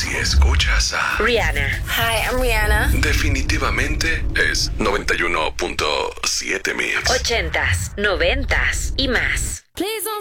Si escuchas a Rihanna. Hi, I'm Rihanna. definitivamente es 91.7 Mix. 80s, 90s y más.